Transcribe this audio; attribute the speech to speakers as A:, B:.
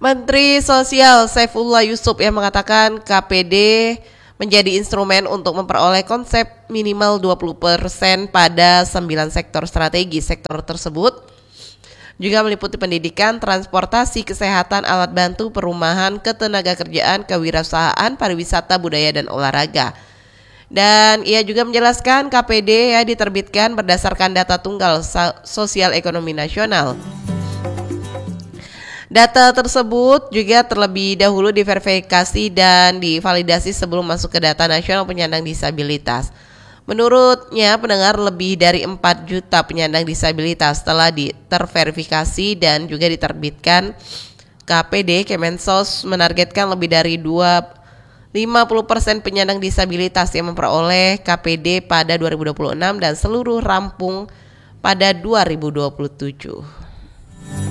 A: Menteri Sosial Saifullah Yusuf yang mengatakan KPD menjadi instrumen untuk memperoleh konsep minimal 20% pada 9 sektor strategi. Sektor tersebut juga meliputi pendidikan, transportasi, kesehatan, alat bantu, perumahan, ketenagakerjaan, kewirausahaan, pariwisata, budaya, dan olahraga. Dan ia juga menjelaskan KPD diterbitkan berdasarkan data tunggal sosial ekonomi nasional. Data tersebut juga terlebih dahulu diverifikasi dan divalidasi sebelum masuk ke data nasional penyandang disabilitas. Menurutnya, pendengar lebih dari 4 juta penyandang disabilitas telah terverifikasi dan juga diterbitkan. KPD Kemensos menargetkan lebih dari 50% penyandang disabilitas yang memperoleh KPD pada 2026 dan seluruh rampung pada 2027.